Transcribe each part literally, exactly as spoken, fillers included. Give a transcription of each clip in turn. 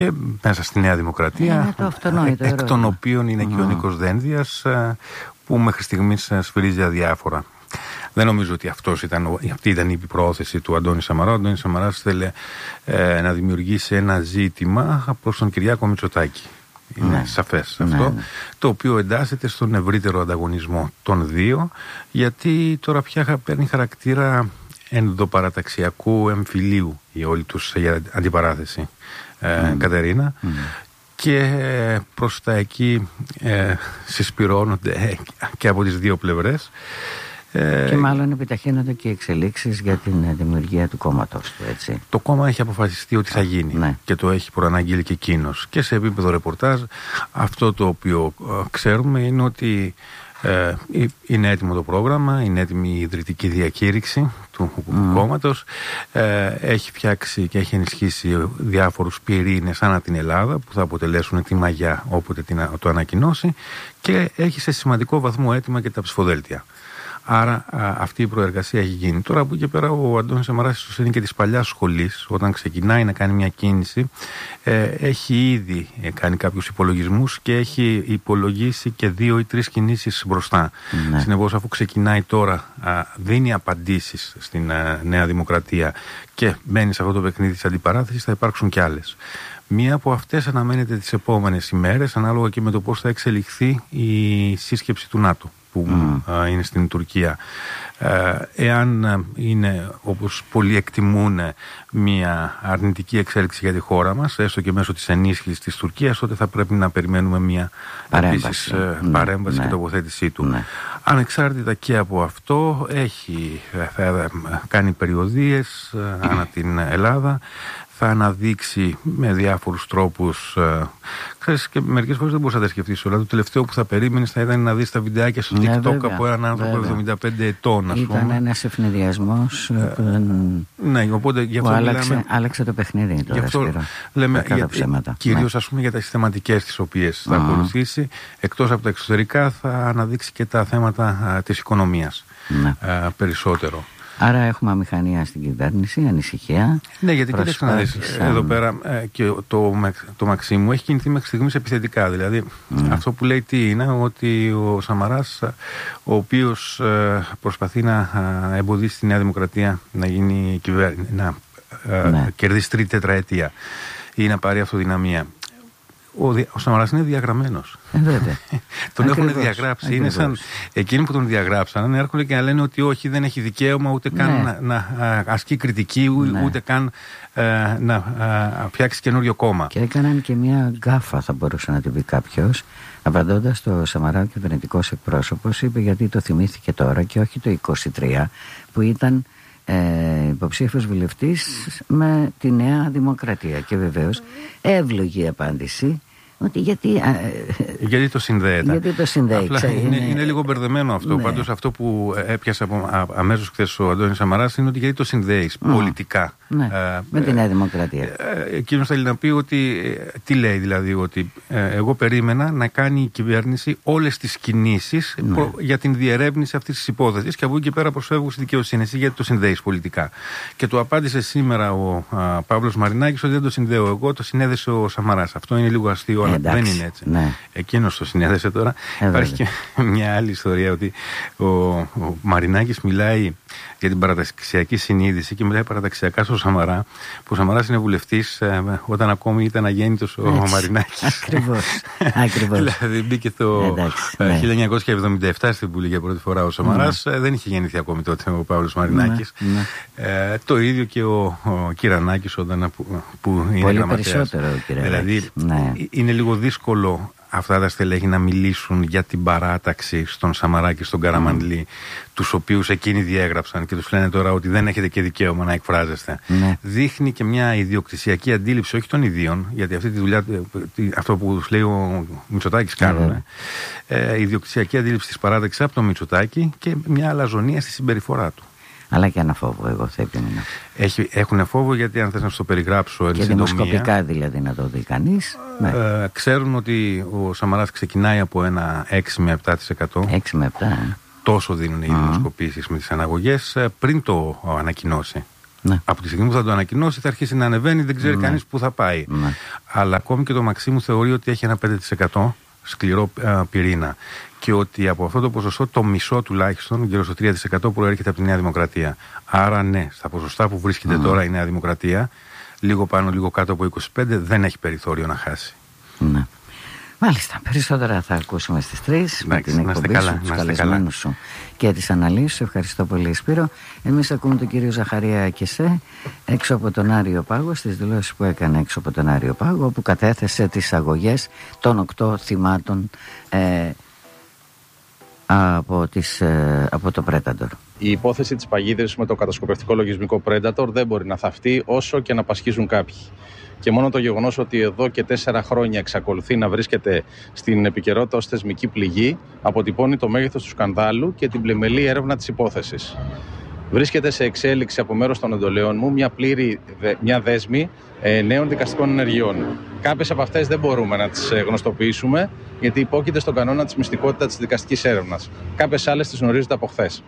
Και μέσα στη Νέα Δημοκρατία, αυτονόητο, εκ των οποίων είναι mm. και ο Νίκος Δένδιας, που μέχρι στιγμής σφυρίζει αδιάφορα. Δεν νομίζω ότι αυτός ήταν, αυτή ήταν η πρόθεση του Αντώνη Σαμαρά. Ο Αντώνης Σαμαράς ήθελε ε, να δημιουργήσει ένα ζήτημα προς τον Κυριάκο Μητσοτάκη. Είναι ναι. σαφές αυτό, ναι, ναι. το οποίο εντάσσεται στον ευρύτερο ανταγωνισμό των δύο, γιατί τώρα πια παίρνει χαρακτήρα ενδοπαραταξιακού εμφυλίου η όλη τους αντιπαράθεση, ε, mm. Κατερίνα. Mm. Και προς τα εκεί ε, συσπυρώνονται και από τις δύο πλευρές. Και μάλλον επιταχύνονται και οι εξελίξεις για την δημιουργία του κόμματος του, έτσι. Το κόμμα έχει αποφασιστεί ότι θα γίνει, ναι. και το έχει προαναγγείλει και εκείνος. Και σε επίπεδο ρεπορτάζ, αυτό το οποίο ε, ξέρουμε είναι ότι ε, είναι έτοιμο το πρόγραμμα, είναι έτοιμη η ιδρυτική διακήρυξη του mm. κόμματος, ε, έχει φτιάξει και έχει ενισχύσει διάφορους πυρήνες ανά την Ελλάδα που θα αποτελέσουν τη μαγιά όποτε την, το ανακοινώσει, και έχει σε σημαντικό βαθμό έτοιμα και τα ψηφοδέλτια. Άρα α, αυτή η προεργασία έχει γίνει. Τώρα από εκεί και πέρα ο Αντώνης Σαμαράς είναι και της παλιάς σχολής. Όταν ξεκινάει να κάνει μια κίνηση, ε, έχει ήδη ε, κάνει κάποιους υπολογισμούς και έχει υπολογίσει και δύο ή τρεις κινήσεις μπροστά. Ναι. Συνεπώς, αφού ξεκινάει τώρα, α, δίνει απαντήσεις στην α, Νέα Δημοκρατία και μπαίνει σε αυτό το παιχνίδι της αντιπαράθεσης, θα υπάρξουν κι άλλες. Μία από αυτές αναμένεται τις επόμενες ημέρες, ανάλογα και με το πώς θα εξελιχθεί η σύσκεψη του ΝΑΤΟ που mm. α, είναι στην Τουρκία. Ε, εάν είναι, όπως πολλοί εκτιμούν, μια αρνητική εξέλιξη για τη χώρα μας, έστω και μέσω της ενίσχυσης της Τουρκίας, τότε θα πρέπει να περιμένουμε μια παρέμβαση, επίσης, ναι, παρέμβαση ναι. και τοποθέτησή του. Ναι. Ανεξάρτητα και από αυτό, έχει θα κάνει περιοδίες mm. ανά την Ελλάδα, θα αναδείξει με διάφορους τρόπους. Ε, ξέρεις, και μερικές φορές δεν μπορείς να τα σκεφτείς όλα. Το τελευταίο που θα περίμενες θα ήταν να δεις τα βιντεάκια στο ναι, TikTok βέβαια, από έναν άνθρωπο βέβαια. εβδομήντα πέντε ετών, ας ήταν πούμε. Ήταν ένας ευνηδιασμός ε, που δεν... Ναι, οπότε γι' αυτό άλλαξε, μιλάμε... άλλαξε το παιχνίδι τώρα, γι' αυτό Σπύρο. λέμε για, κυρίως, ναι. ας πούμε, για τις θεματικές τις οποίες θα mm. ακολουθήσει. Εκτός από τα εξωτερικά θα αναδείξει και τα θέματα α, της οικονομίας ναι. α, περισσότερο. Άρα έχουμε αμηχανία στην κυβέρνηση, ανησυχία. Ναι, γιατί κοιτάξτε να δεις, εδώ πέρα ε, και το, το Μαξίμου έχει κινηθεί μέχρι στιγμής επιθετικά. Δηλαδή, mm. αυτό που λέει τι είναι, ότι ο Σαμαράς, ο οποίος ε, προσπαθεί να ε, εμποδίσει τη Νέα Δημοκρατία να γίνει κυβέρνηση, να ε, ναι. κερδίσει τρίτη τετραετία ή να πάρει αυτοδυναμία. Ο, ο Σαμαράς είναι διαγραμμένος. Ε, τον ακριβώς, έχουν διαγράψει. Ακριβώς. Είναι σαν εκείνοι που τον διαγράψαν έρχονται και να λένε ότι όχι, δεν έχει δικαίωμα ούτε καν ναι. να, να ασκεί κριτική, ναι. ούτε καν ε, να ε, φτιάξει καινούριο κόμμα. Και έκαναν και μια γκάφα, θα μπορούσε να την πει κάποιος, απαντώντας στο Σαμαρά, ο κυβερνητικός εκπρόσωπος, είπε γιατί το θυμήθηκε τώρα και όχι το είκοσι τρία που ήταν Ε, υποψήφιος βουλευτής με τη Νέα Δημοκρατία. Και βεβαίως εύλογη απάντηση ότι γιατί, α, γιατί το συνδέεται. Γιατί το συνδέει. Απλά Ξέ, είναι, είναι... είναι λίγο μπερδεμένο αυτό. Ναι. Πάντως αυτό που έπιασε από, α, αμέσως χθες ο Αντώνης Σαμαράς είναι ότι γιατί το συνδέεις mm. πολιτικά. Ναι. Ε, με τη Νέα Δημοκρατία. Ε, εκείνος θέλει να πει ότι, ε, τι λέει δηλαδή, ότι ε, εγώ περίμενα να κάνει η κυβέρνηση όλες τις κινήσεις ναι. προ, για την διερεύνηση αυτής της υπόθεσης και από εκεί και πέρα προσφεύγω στη δικαιοσύνη. Εσύ γιατί το συνδέεις πολιτικά. Και το απάντησε σήμερα ο α, Παύλος Μαρινάκης ότι δεν το συνδέω εγώ, το συνέδεσε ο Σαμαράς. Αυτό είναι λίγο αστείο, αλλά δεν είναι έτσι. Ναι. Εκείνος το συνέδεσε τώρα. Ε, Υπάρχει και μια άλλη ιστορία ότι ο, ο Μαρινάκης μιλάει για την παραταξιακή συνείδηση και μιλάει παραταξιακά στο Σαμαρά, που ο Σαμαράς είναι βουλευτής ε, όταν ακόμη ήταν αγέννητος ο έτσι, Μαρινάκης. Ακριβώς. Ακριβώς. Δηλαδή μπήκε το ε, χίλια εννιακόσια εβδομήντα επτά στην Βουλή για πρώτη φορά ο Σαμαράς. Ναι. Ε, δεν είχε γεννηθεί ακόμη τότε ο Παύλος Μαρινάκης. Ναι, ναι. Ε, το ίδιο και ο, ο Κυρανάκης όταν, που, που είναι πολύ γραμματέας. Περισσότερο ο Κυρανάκης. Δηλαδή ναι. είναι λίγο δύσκολο αυτά τα στελέχη να μιλήσουν για την παράταξη στον Σαμαρά και στον Καραμανλή, mm. τους οποίους εκείνοι διέγραψαν και τους λένε τώρα ότι δεν έχετε και δικαίωμα να εκφράζεστε. Mm. Δείχνει και μια ιδιοκτησιακή αντίληψη, όχι των ιδίων, γιατί αυτή τη δουλειά, αυτό που τους λέει ο Μητσοτάκης κάνουν, mm. ε, ιδιοκτησιακή αντίληψη της παράταξης από τον Μητσοτάκη και μια αλαζονία στη συμπεριφορά του. Αλλά και ένα φόβο, εγώ θα επιμείνω. Έχουν φόβο γιατί, αν θες να σου το περιγράψω εν και συντομία, δημοσκοπικά δηλαδή να το δει κανείς. Ε, ναι. Ξέρουν ότι ο Σαμαράς ξεκινάει από ένα έξι με επτά τοις εκατό. έξι με επτά. Ε. Τόσο δίνουν οι mm. δημοσκοπήσεις με τις αναγωγές πριν το ανακοινώσει. Ναι. Από τη στιγμή που θα το ανακοινώσει θα αρχίσει να ανεβαίνει, δεν ξέρει ναι. κανείς πού θα πάει. Ναι. Αλλά ακόμη και το Μαξίμου θεωρεί ότι έχει ένα πέντε τοις εκατό σκληρό α, πυρήνα και ότι από αυτό το ποσοστό το μισό τουλάχιστον, γύρω στο τρία τοις εκατό, προέρχεται από τη Νέα Δημοκρατία. Άρα ναι, στα ποσοστά που βρίσκεται mm. τώρα η Νέα Δημοκρατία, λίγο πάνω, λίγο κάτω από είκοσι πέντε, δεν έχει περιθώριο να χάσει. Ναι. Μάλιστα, περισσότερα θα ακούσουμε στις τρεις με την εκπομπή σου, τους καλεσμένους σου και τις αναλύσεις σου. Ευχαριστώ πολύ, Σπύρο. Εμείς ακούμε τον κύριο Ζαχαρία Κεσέ έξω από τον Άριο Πάγο, στις δηλώσεις που έκανε έξω από τον Άριο Πάγο, όπου κατέθεσε τις αγωγές των οκτώ θυμάτων ε, από, τις, ε, από το Predator. Η υπόθεση της παγίδευσης με το κατασκοπευτικό λογισμικό Predator δεν μπορεί να θαυτεί όσο και να πασχίζουν κάποιοι. Και μόνο το γεγονός ότι εδώ και τέσσερα χρόνια εξακολουθεί να βρίσκεται στην επικαιρότητα ως θεσμική πληγή αποτυπώνει το μέγεθος του σκανδάλου και την πλημελή έρευνα της υπόθεσης. Βρίσκεται σε εξέλιξη από μέρος των εντολέων μου μια πλήρη μια δέσμη ε, νέων δικαστικών ενεργειών. Κάποιες από αυτές δεν μπορούμε να τις γνωστοποιήσουμε γιατί υπόκειται στον κανόνα της μυστικότητας της δικαστικής έρευνας. Κάποιες άλλες τις γνωρίζετε από χθες.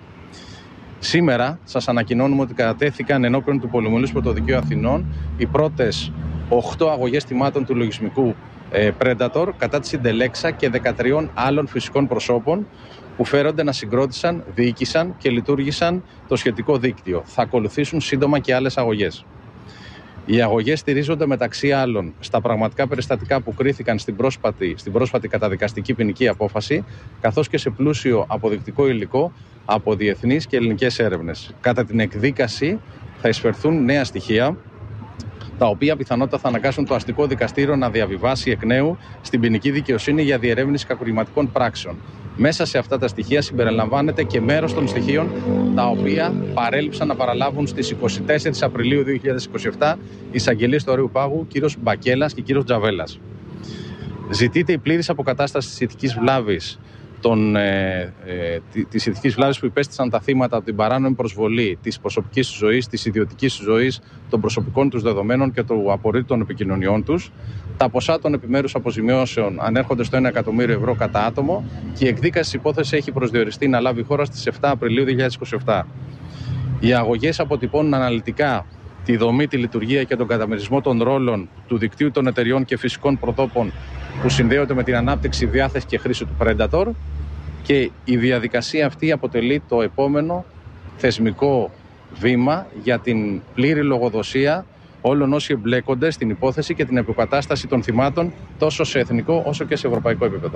Σήμερα σας ανακοινώνουμε ότι κατατέθηκαν ενώπιον του Πολυμελούς Πρωτοδικείου Αθηνών οι πρώτες οκτώ αγωγές θυμάτων του λογισμικού ε, Predator κατά της Συντελέξα και δεκατρία άλλων φυσικών προσώπων που φέρονται να συγκρότησαν, διοίκησαν και λειτουργήσαν το σχετικό δίκτυο. Θα ακολουθήσουν σύντομα και άλλες αγωγές. Οι αγωγές στηρίζονται μεταξύ άλλων στα πραγματικά περιστατικά που κρίθηκαν στην πρόσφατη, στην πρόσφατη καταδικαστική ποινική απόφαση, καθώς και σε πλούσιο αποδεικτικό υλικό από διεθνείς και ελληνικές έρευνες. Κατά την εκδίκαση θα εισφερθούν νέα στοιχεία, τα οποία πιθανότατα θα αναγκάσουν το αστικό δικαστήριο να διαβιβάσει εκ νέου στην ποινική δικαιοσύνη για διερεύνηση κακουργηματικών πράξεων. Μέσα σε αυτά τα στοιχεία συμπεριλαμβάνεται και μέρος των στοιχείων τα οποία παρέλειψαν να παραλάβουν στις είκοσι τέσσερις Απριλίου δύο χιλιάδες είκοσι επτά οι εισαγγελείς του Αρείου Πάγου, κύριος Μπακέλας και κύριος Τζαβέλας. Ζητείται η πλήρης αποκατάσταση της ηθικής βλάβης Των, ε, ε, της ηθικής βλάβης που υπέστησαν τα θύματα από την παράνομη προσβολή της προσωπικής τους ζωής, της ιδιωτικής τους ζωής, των προσωπικών τους δεδομένων και του απορρίτου των επικοινωνιών τους. Τα ποσά των επιμέρους αποζημιώσεων ανέρχονται στο ένα εκατομμύριο ευρώ κατά άτομο και η εκδίκαση της υπόθεσης έχει προσδιοριστεί να λάβει χώρα στις επτά Απριλίου δύο χιλιάδες είκοσι επτά. Οι αγωγές αποτυπώνουν αναλυτικά τη δομή, τη λειτουργία και τον καταμερισμό των ρόλων του δικτύου των εταιριών και φυσικών προτόπων που συνδέονται με την ανάπτυξη, διάθεση και χρήση του Predator, και η διαδικασία αυτή αποτελεί το επόμενο θεσμικό βήμα για την πλήρη λογοδοσία όλων όσοι εμπλέκονται στην υπόθεση και την αποκατάσταση των θυμάτων τόσο σε εθνικό όσο και σε ευρωπαϊκό επίπεδο.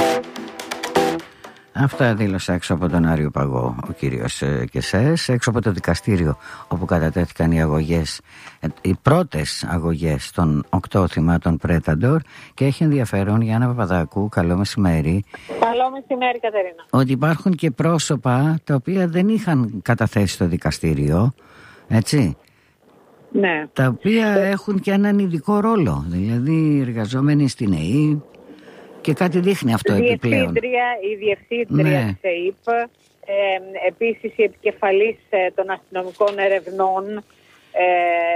Αυτά δήλωσε έξω από τον Άριο Παγό ο κύριος Κεσές, έξω από το δικαστήριο όπου κατατέθηκαν οι αγωγές, οι πρώτες αγωγές των οκτώ θυμάτων Predator, και έχει ενδιαφέρον, Γιάννα Παπαδάκου, καλό μεσημέρι. Καλό μεσημέρι, Κατερίνα. Ότι υπάρχουν και πρόσωπα τα οποία δεν είχαν καταθέσει στο δικαστήριο, έτσι. Ναι. Τα οποία έχουν και έναν ειδικό ρόλο, δηλαδή εργαζόμενοι στην ΕΕ. Και κάτι δείχνει αυτό η επιπλέον. Η διευθύντρια ναι. της ΕΕΠ, ε, επίσης η επικεφαλής ε, των αστυνομικών ερευνών, ε,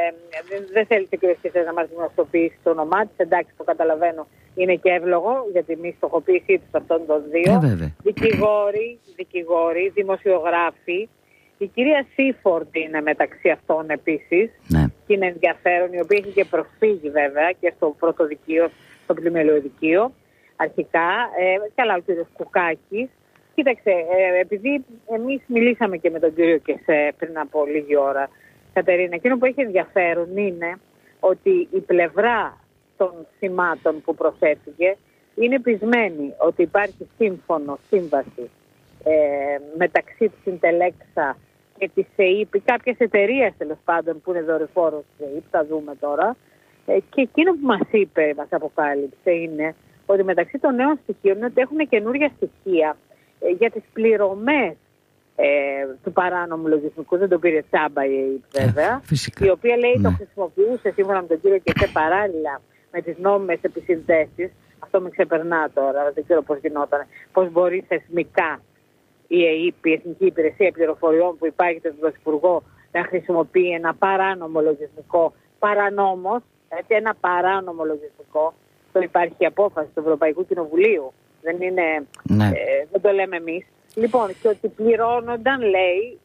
δεν θέλει ο κ. Κεσές να μας γνωστοποιήσει το όνομά της, εντάξει, το καταλαβαίνω, είναι και εύλογο για τη μη στοχοποίησή τους αυτών των δύο. Ε, δικηγόροι, δικηγόροι, δημοσιογράφοι. Η κυρία Σίφορντ είναι μεταξύ αυτών επίσης, ναι. και είναι ενδιαφέρον, η οποία έχει και προσφύγει βέβαια και στο πρωτοδικείο, στο πλημελιωδικείο. Αρχικά, ε, καλά ο κύριος Κουκάκης. Κοίταξε, ε, επειδή εμείς μιλήσαμε και με τον κύριο Κεσέ πριν από λίγη ώρα, Κατερίνα, εκείνο που έχει ενδιαφέρον είναι ότι η πλευρά των θυμάτων που προσέφυγε είναι πεισμένη ότι υπάρχει σύμφωνο, σύμβαση ε, μεταξύ της Συντελέξα και της ΕΕΠ, κάποιες εταιρείες τέλος πάντων που είναι δορυφόρος της ΕΕΠ, θα δούμε τώρα, ε, και εκείνο που μας είπε, μας αποκάλυψε είναι ότι μεταξύ των νέων στοιχείων είναι ότι έχουν καινούργια στοιχεία ε, για τις πληρωμές ε, του παράνομου λογισμικού. Δεν το πήρε τσάμπα η ΕΕΠ βέβαια, yeah, η οποία λέει ναι. το χρησιμοποιούσε σύμφωνα με τον κύριο Κεσέ παράλληλα με τις νόμιμες επισυνδέσεις. Αυτό με ξεπερνά τώρα, δεν ξέρω πώς γινόταν, πώς μπορεί θεσμικά η ΕΕΠ, η Εθνική Υπηρεσία Πληροφοριών που υπάρχει στον Πρωθυπουργό, να χρησιμοποιεί ένα παράνομο λογισμικό, παρανόμος, έτσι, ένα παράνομο λογισμικό. Το υπάρχει απόφαση του Ευρωπαϊκού Κοινοβουλίου. Δεν είναι, ναι. ε, δεν το λέμε εμείς. Λοιπόν, και ότι πληρώνονταν, λέει,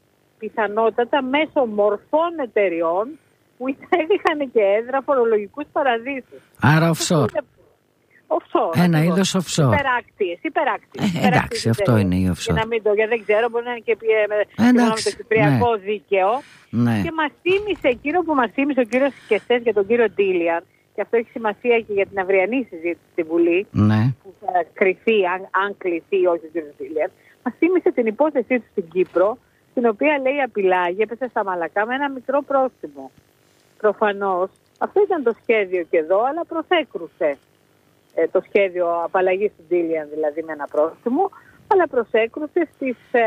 πιθανότατα μέσω μορφών εταιριών που είχαν και έδρα φορολογικούς παραδείσους. Άρα offshore. Offshore. Ένα είδος offshore. Υπεράκτιες. Υπεράκτιες. Ε, εντάξει, αυτό είναι η offshore. Για να μην το, για δεν ξέρω, μπορεί να είναι και με, με το κυπριακό ναι. δίκαιο. Ναι. Και μας θύμισε εκείνο που μας θύμισε ο κύριος Κεσές για τον κύριο Ντίλιαν, και αυτό έχει σημασία και για την αυριανή συζήτηση στη Βουλή, ναι. που θα κρυθεί, αν, αν κληθεί ή όχι ο κύριος Ντίλιαν. Μας θύμισε την υπόθεσή του στην Κύπρο, στην οποία λέει απειλάγει, έπεσε στα μαλακά με ένα μικρό πρόστιμο. Προφανώς αυτό ήταν το σχέδιο και εδώ, αλλά προσέκρουσε ε, το σχέδιο απαλλαγής του Ντίλιαν, δηλαδή με ένα πρόστιμο, αλλά προσέκρουσε στις ε,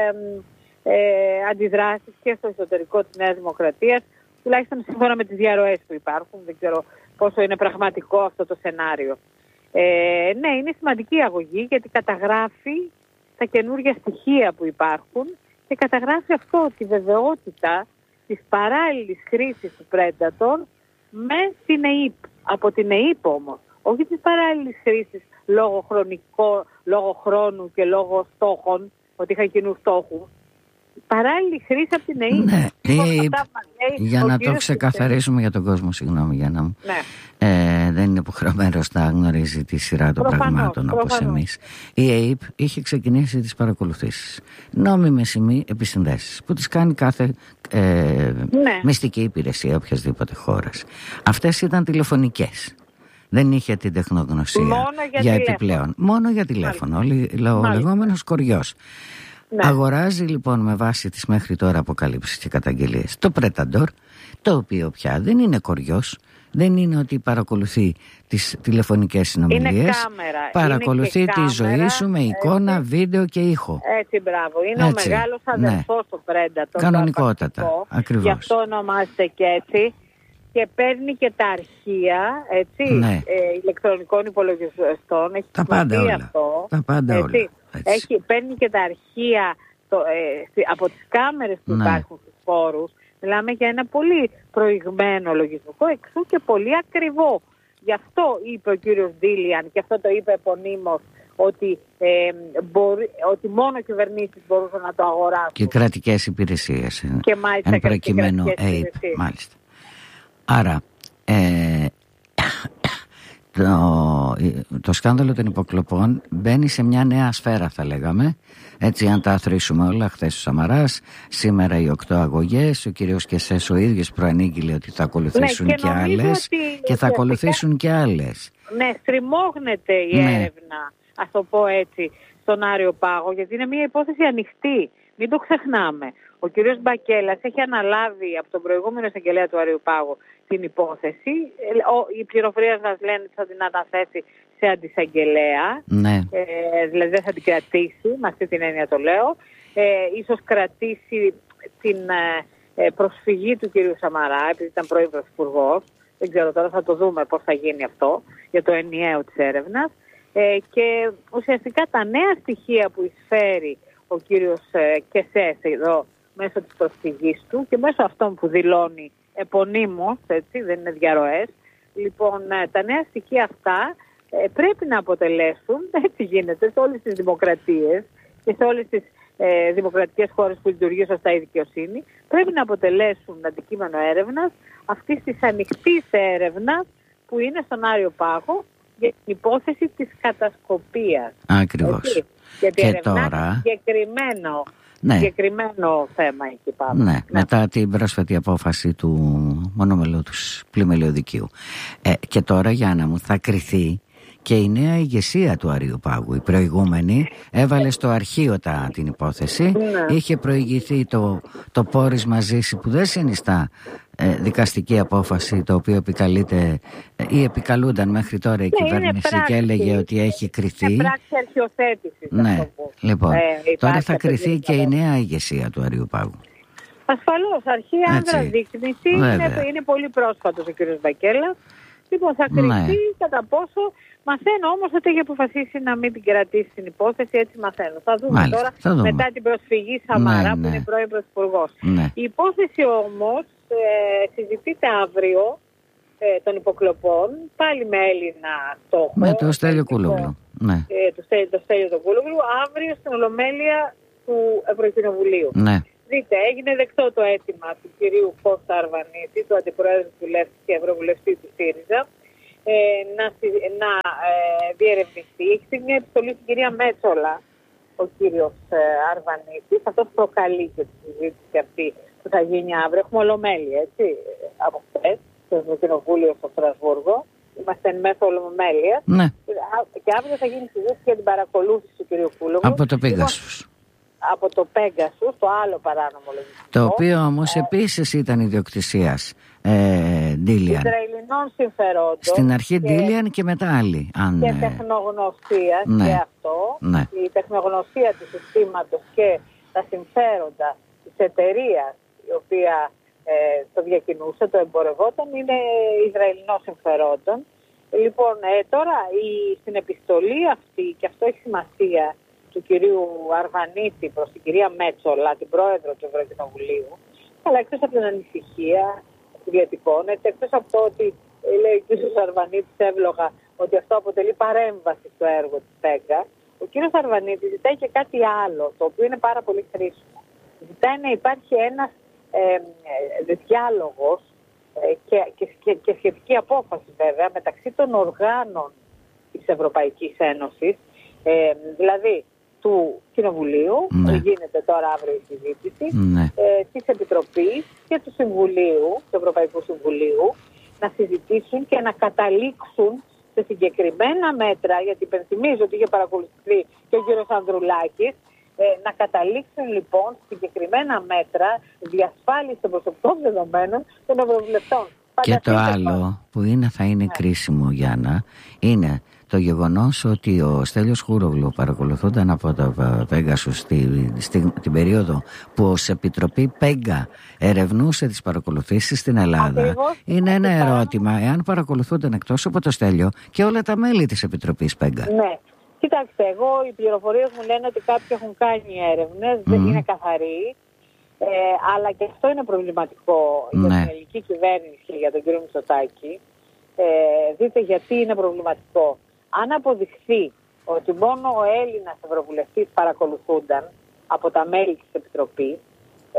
ε, αντιδράσεις και στο εσωτερικό της Νέας Δημοκρατίας, τουλάχιστον σύμφωνα με τις διαρροές που υπάρχουν. Δεν ξέρω πόσο είναι πραγματικό αυτό το σενάριο. Ε, ναι, είναι σημαντική η αγωγή, γιατί καταγράφει τα καινούργια στοιχεία που υπάρχουν και καταγράφει αυτό, τη βεβαιότητα της παράλληλης χρήσης του Predator με την ΕΥΠ. Από την ΕΥΠ όμως, όχι της παράλληλης χρήσης λόγω, χρονικό, λόγω χρόνου και λόγω στόχων, ότι είχαν κοινούς στόχους. Παράλληλη χρήση από την ΕΥΠ. Ναι, η... για να το ξεκαθαρίσουμε για τον κόσμο, συγγνώμη, για να μου. Ναι. Ε, δεν είναι υποχρεωμένος να γνωρίζει τη σειρά των προφανώς, πραγμάτων όπως εμείς. Η ΕΥΠ είχε ξεκινήσει τις παρακολουθήσεις. Νόμιμες σημεί επισυνδέσεις που τις κάνει κάθε ε, ναι. μυστική υπηρεσία οποιασδήποτε χώρας. Αυτές ήταν τηλεφωνικές. Δεν είχε την τεχνογνωσία. Μόνο για, για τηλέφωνο. Επιπλέον. Μόνο για τηλέφωνο. Ο λεγόμενος κοριός. Ναι. Αγοράζει λοιπόν με βάση τις μέχρι τώρα αποκαλύψεις και καταγγελίες το Predator, το οποίο πια δεν είναι κοριός, δεν είναι ότι παρακολουθεί τις τηλεφωνικές συνομιλίες. Είναι κάμερα. Παρακολουθεί είναι τη κάμερα, ζωή σου με εικόνα, έτσι, βίντεο και ήχο. Έτσι, μπράβο. Είναι έτσι, ο μεγάλος αδερφός του ναι. Predator. Κανονικότατα, ακριβώς. Γι' αυτό ονομάζεται και έτσι. Και παίρνει και τα αρχεία, έτσι, ναι. ε, ηλεκτρονικών υπολογιστών. Έχει τα πάντα όλα. Αυτό, τα πάντα έτσι. όλα. Έτσι. Έχει, παίρνει και τα αρχεία το, ε, από τις κάμερες που ναι. υπάρχουν στους φόρους. Μιλάμε για ένα πολύ προηγμένο λογισμικό, εξού και πολύ ακριβό. Γι' αυτό είπε ο κύριος Ντίλιαν, και αυτό το είπε επωνύμως, ότι, ε, μπορεί, ότι μόνο κυβερνήσεις μπορούσαν να το αγοράσουν. Και κρατικές υπηρεσίες. Και μάλιστα εν προκειμένου ΕΙΠ, μάλιστα. Άρα, ε, το, το σκάνδαλο των υποκλοπών μπαίνει σε μια νέα σφαίρα, θα λέγαμε. Έτσι, αν τα αθροίσουμε όλα, χθες ο Σαμαράς, σήμερα οι οκτώ αγωγές, ο κύριος Κεσές ο ίδιος προανήγγειλε ότι θα ακολουθήσουν ναι, και, και άλλες και θα ακολουθήσουν και άλλες. Ναι, στριμώχνεται η ναι. έρευνα, ας το πω έτσι, στον Άριο Πάγο, γιατί είναι μια υπόθεση ανοιχτή. Μην το ξεχνάμε. Ο κύριος Μπακέλας έχει αναλάβει από τον προηγούμενο εισαγγελέα του Άριου Πάγου την υπόθεση. Οι πληροφορίες μας λένε ότι θα την αναθέσει σε αντισαγγελέα. Ναι. Ε, δηλαδή δεν θα την κρατήσει, με αυτή την έννοια το λέω. Ε, ίσως κρατήσει την ε, προσφυγή του κύριου Σαμαρά, επειδή ήταν πρώην πρωθυπουργός. Δεν ξέρω τώρα, θα το δούμε πώς θα γίνει αυτό για το ενιαίο της έρευνας. Ε, και ουσιαστικά τα νέα στοιχεία που εισφέρει ο κύριος ε, Κεσές εδώ μέσω της προσφυγής του και μέσω αυτών που δηλώνει επωνύμως, έτσι, δεν είναι διαρροές. Λοιπόν, ε, τα νέα στοιχεία αυτά ε, πρέπει να αποτελέσουν, έτσι γίνεται σε όλες τις δημοκρατίες και σε όλες τις ε, δημοκρατικές χώρες που λειτουργεί σωστά η δικαιοσύνη, πρέπει να αποτελέσουν αντικείμενο έρευνας αυτής της ανοιχτής έρευνας που είναι στον Άριο Πάγο για την υπόθεση της κατασκοπίας. Ακριβώς. Έτσι, γιατί και τώρα... συγκεκριμένο, ναι. συγκεκριμένο θέμα εκεί πάνω. Ναι, ναι, μετά την πρόσφατη απόφαση του μονομελούδους πλημελιωδικίου. Ε, και τώρα, Γιάννα μου, θα κριθεί και η νέα ηγεσία του Αρείου Πάγου. Η προηγούμενη έβαλε στο αρχείο τα, την υπόθεση. Ναι. Είχε προηγηθεί το, το πόρισμα ζήση που δεν συνιστά ε, δικαστική απόφαση, το οποίο επικαλείται ε, ή επικαλούνταν μέχρι τώρα η ναι, κυβέρνηση και έλεγε ότι έχει κριθεί. Είναι πράξη αρχιοθέτησης. Ναι, λοιπόν, ε, τώρα θα κριθεί και η νέα ηγεσία του Αρείου Πάγου. Ασφαλώς, αρχή άνδρα δείκνηση, είναι, είναι πολύ πρόσφατος ο κ. Μπακέλας. Λοιπόν, θα κριθεί ναι. κατά πόσο. Μαθαίνω όμως ότι έχει αποφασίσει να μην την κρατήσει την υπόθεση, έτσι μαθαίνω. Θα δούμε Μάλιστα, τώρα θα δούμε. μετά την προσφυγή Σαμαρά ναι, που ναι. είναι πρώην πρωθυπουργός. Ναι. Η υπόθεση όμως ε, συζητείται αύριο ε, των υποκλοπών, πάλι με Έλληνα στόχο. Με το Στέλιο Κούλογλου. Ναι. Ε, το Στέλιο, το Στέλιο το Κούλογλου, αύριο στην Ολομέλεια του Ευρωκοινοβουλίου. Ναι. Δείτε, έγινε δεκτό το αίτημα του κυρίου Κώστα Αρβανίτη, του αντιπρόεδρου του Βουλευτή και ευρωβουλευτή του ΣΥΡΙΖΑ, ε, να, να ε, διερευνηθεί. Έχει στείλει μια επιστολή στην κυρία Μέτσολα, ο κύριος ε, Αρβανίτης. Αυτό προκαλεί και τη συζήτηση αυτή που θα γίνει αύριο. Έχουμε ολομέλεια, έτσι, από χθες, στο Κοινοβούλιο στο Στρασβούργο. Είμαστε εν μέσω ολομέλειας. Ναι. Και αύριο θα γίνει συζήτηση για την παρακολούθηση του κυρίου Κούλογλου. Από το Pegasus. Από το Pegasus, το άλλο παράνομο λογιστικό. Το οποίο όμως ε, επίσης ήταν ιδιοκτησίας ε, Ντίλιαν. Ισραηλινών συμφερόντων. Στην αρχή και, Ντίλιαν και μετά άλλη. Αν, και τεχνογνωσία ναι, και αυτό. Ναι. Η τεχνογνωσία του συστήματος και τα συμφέροντα της εταιρείας η οποία ε, το διακινούσε, το εμπορευόταν, είναι Ισραηλινών συμφερόντων. Λοιπόν, ε, τώρα η, στην επιστολή αυτή, και αυτό έχει σημασία, του κυρίου Αρβανίτη προς την κυρία Μέτσολα, την πρόεδρο του Ευρωκοινοβουλίου, αλλά εκτός από την ανησυχία που διατυπώνεται, εκτός από το ότι λέει ο κύριος Αρβανίτης εύλογα ότι αυτό αποτελεί παρέμβαση στο έργο της ΠΕΓΚΑ, ο κύριος Αρβανίτης ζητάει και κάτι άλλο, το οποίο είναι πάρα πολύ χρήσιμο. Ζητάει να υπάρχει ένας ε, ε, διάλογος ε, και, και, και, και σχετική απόφαση βέβαια μεταξύ των οργάνων της Ευρωπαϊκής Ένωσης, ε, δηλαδή του Κοινοβουλίου, ναι, που γίνεται τώρα αύριο η συζήτηση, ναι, ε, της Επιτροπής και του Συμβουλίου, του Ευρωπαϊκού Συμβουλίου, να συζητήσουν και να καταλήξουν σε συγκεκριμένα μέτρα, γιατί υπενθυμίζω ότι είχε παρακολουθηθεί και ο κύριος Ανδρουλάκης, ε, να καταλήξουν λοιπόν σε συγκεκριμένα μέτρα διασφάλιση των προσωπικών δεδομένων των ευρωβουλευτών. Και το άλλο που είναι, θα είναι, ναι, κρίσιμο, Γιάννα, είναι το γεγονός ότι ο Στέλιος Χούρογλου παρακολουθούνταν από το Pegasus στη, στη, την περίοδο που ως Επιτροπή ΠΕΓΚΑ ερευνούσε τις παρακολουθήσεις στην Ελλάδα. Ακριβώς, είναι ένα ερώτημα εάν παρακολουθούνταν εκτός από το Στέλιο και όλα τα μέλη της Επιτροπής ΠΕΓΚΑ. Ναι. Κοιτάξτε, εγώ οι πληροφορίες μου λένε ότι κάποιοι έχουν κάνει έρευνες, mm. δεν είναι καθαροί, ε, αλλά και αυτό είναι προβληματικό, ναι, για την ελληνική κυβέρνηση και για τον κύριο Μητσοτάκη. Ε, δείτε γιατί είναι προβληματικό. Αν αποδειχθεί ότι μόνο ο Έλληνας ευρωβουλευτής παρακολουθούνταν από τα μέλη της Επιτροπής, ε,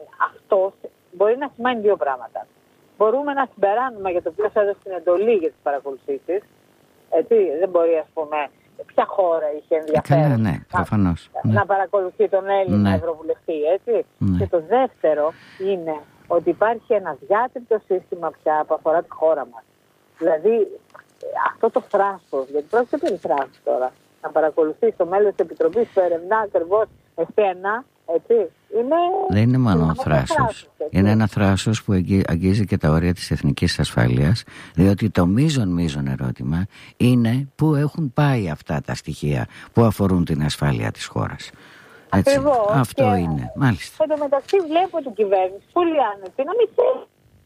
αυτός μπορεί να σημαίνει δύο πράγματα. Μπορούμε να συμπεράνουμε για το ποιος έδωσε την εντολή για τις παρακολουθήσεις. Έτσι, δεν μπορεί, ας πούμε, ποια χώρα είχε ενδιαφέρον, Καλά, ναι, προφανώς, να, ναι, να παρακολουθεί τον Έλληνα, ναι, ευρωβουλευτή. Έτσι. Ναι. Και το δεύτερο είναι ότι υπάρχει ένα διάτριτο σύστημα πια που αφορά τη χώρα μας. Δηλαδή, αυτό το θράσος, γιατί πρόκειται περί θράσος τώρα, να παρακολουθεί το μέλος της Επιτροπής που ερευνά ακριβώς εσένα, έτσι, είναι... Δεν είναι μόνο θράσος. θράσος είναι ένα θράσος που αγγίζει και τα όρια της εθνικής ασφάλειας, διότι το μείζον μείζον ερώτημα είναι πού έχουν πάει αυτά τα στοιχεία που αφορούν την ασφάλεια της χώρας. Έτσι, ακριβώς, αυτό και είναι, μάλιστα. Εν τω μεταξύ βλέπω την κυβέρνηση πολύ άνετη, να μην θέλει.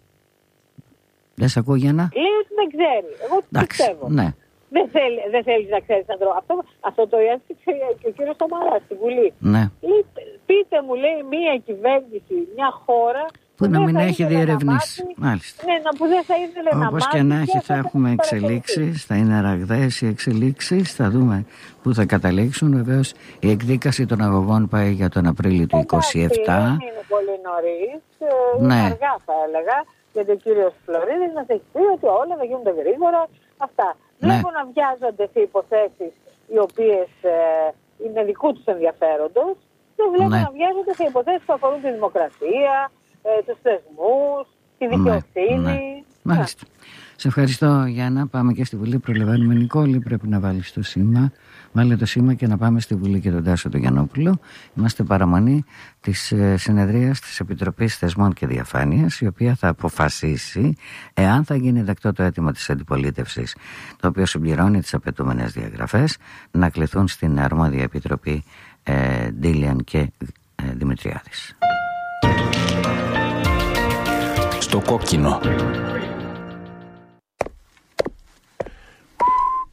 Δεν σ' ακούω, Γιάννα. Λέει ότι δεν ξέρει. Εγώ πιστεύω. Ναι. Δεν θέλει, δεν θέλει να ξέρει, Ανδρώ. Αυτό, αυτό το έστειξε και ο κύριος Σαμαράς στη Βουλή. Ναι. Λέει, πείτε μου, λέει, μία κυβέρνηση, μια χώρα που, που να μην έχει διερευνήσει. Μάλιστα. Ναι, να, που δεν θα ήθελε να μάθει. Όπως και να έχει, θα έχουμε εξελίξεις, θα είναι ραγδαίες οι εξελίξεις, θα δούμε πού θα καταλήξουν. Βεβαίως η εκδίκαση των αγωγών πάει για τον Απρίλιο του είκοσι επτά. Δεν είναι πολύ νωρίς, ναι, είναι αργά θα έλεγα. Γιατί ο κύριος Φλωρίδης μας έχει πει ότι όλα θα γίνονται γρήγορα. Αυτά. Ναι. Βλέπω να βιάζονται σε υποθέσεις οι οποίες ε, είναι δικού τους ενδιαφέροντος. Δεν βλέπω, ναι, να βιάζονται σε υποθέσεις που αφορούν τη δημοκρατία, ε, τους θεσμούς, τη δικαιοσύνη. Ναι, ναι. Μάλιστα. Σε ευχαριστώ, Γιάννα. Πάμε και στη Βουλή. Προλαβαίνουμε, Νικόλη. Πρέπει να βάλεις το σήμα. Βάλε το σήμα και να πάμε στη Βουλή και τον Τάσο τον Γιαννόπουλο. Είμαστε παραμονή της συνεδρίας της Επιτροπής Θεσμών και Διαφάνειας, η οποία θα αποφασίσει εάν θα γίνει δεκτό το αίτημα της αντιπολίτευσης, το οποίο συμπληρώνει τις απαιτούμενες διαγραφές, να κληθούν στην αρμόδια Επιτροπή ε, Ντίλιαν και ε, Δημητριάδης. Στο κόκκινο.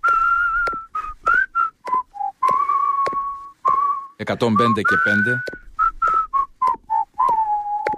εκατόν πέντε και πέντε